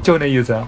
就那意思啊。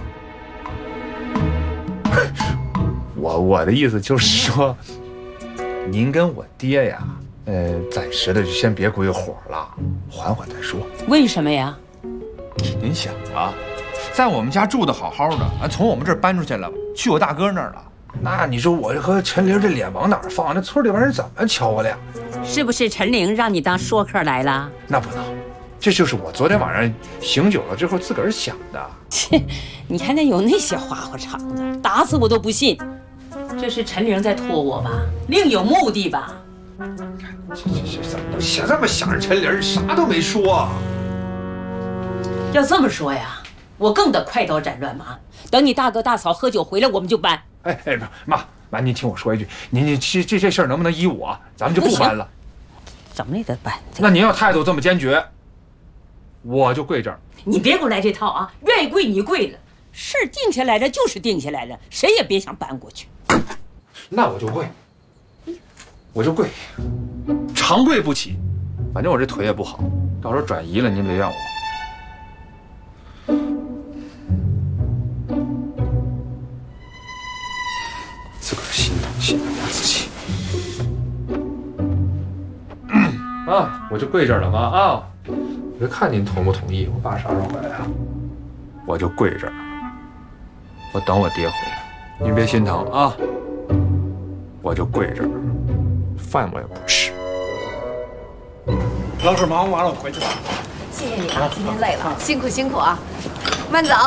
我的意思就是说，您跟我爹呀，暂时的就先别归伙了，缓缓再说。 为什么呀？ 您想啊，在我们家住的好好的，从我们这儿搬出去了，去我大哥那儿了。那你说我和陈玲这脸往哪儿放？那村里边人怎么瞧我俩？ 是不是陈玲让你当说客来了？ 那不能，这就是我昨天晚上醒酒了之后自个儿想的。 切，你还能有那些花花肠子？打死我都不信。这是陈玲在托我吧？另有目的吧？ 这怎么想这么想着陈玲，啥都没说。 要这么说呀，我更得快刀斩乱麻。等你大哥大嫂喝酒回来，我们就搬。 哎，妈，您听我说一句，您这事儿能不能依我？咱们就不搬了。 怎么也得搬。 那您要态度这么坚决，我就跪这儿。 你别给我来这套啊！愿意跪你跪了，事定下来了就是定下来了，谁也别想搬过去。 那我就跪，长跪不起。反正我这腿也不好，到时候转移了您别怨我。自个儿心疼我自己。啊，我就跪这儿了，妈啊！我就看您同不同意。我爸啥时候回来啊？我就跪这儿，我等我爹回来。您别心疼啊！我就跪这儿，饭我也不吃。 老师忙完了，我回去了。 谢谢你啊，今天累了，辛苦啊，慢走。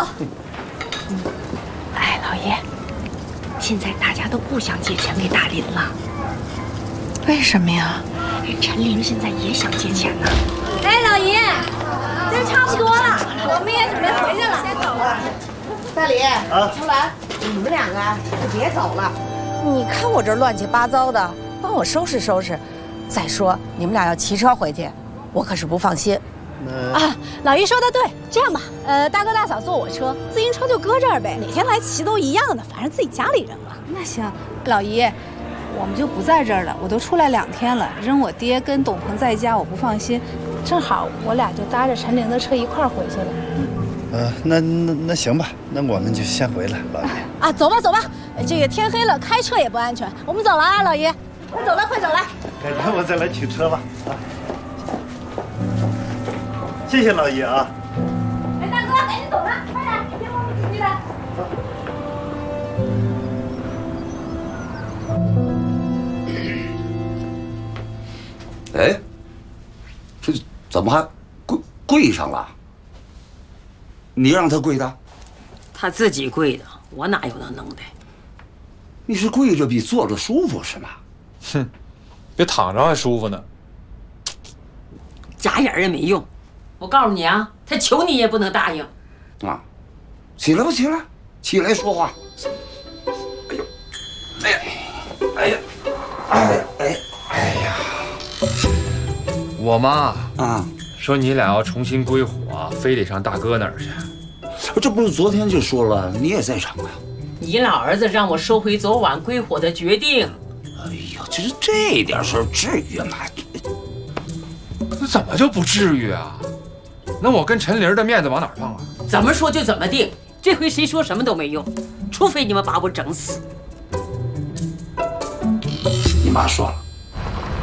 哎，老爷，现在大家都不想借钱给大林了。 为什么呀？ 陈玲现在也想借钱呢。 哎，老爷，这差不多了，我们也准备回去了，先走了。 大李啊，秋兰，你们两个就别走了。你看我这乱七八糟的，帮我收拾收拾。再说你们俩要骑车回去，我可是不放心。 啊，老姨说的对，这样吧，大哥大嫂坐我车，自行车就搁这儿呗，哪天来骑都一样的，反正自己家里人嘛。 那行，老姨，我们就不在这儿了，我都出来2天了，扔我爹跟董鹏在家，我不放心。正好我俩就搭着陈玲的车一块儿回去了。 那行吧，那我们就先回了，老爷。 啊，走吧，这个天黑了，开车也不安全，我们走了啊，老爷，快走了。 改天我再来取车吧。啊，谢谢老爷啊。 哎，大哥，赶紧走了，快点，别忘了自己的。 哎，这怎么还跪上了？你让他跪的？ 他自己跪的，我哪有那能耐？ 你是跪着比坐着舒服是吗？ 哼，比躺着还舒服呢。 眨眼也没用。我告诉你啊，他求你也不能答应。 啊，起来吧，起来说话。哎呀！ 我妈啊说你俩要重新归伙，非得上大哥那儿去。 这不是昨天就说了，你也在场啊。 你老儿子让我收回昨晚归伙的决定。 哎呀，这点事儿至于吗？ 那怎么就不至于啊？那我跟陈玲的面子往哪儿放啊？ 怎么说就怎么定，这回谁说什么都没用，除非你们把我整死。 你妈说了，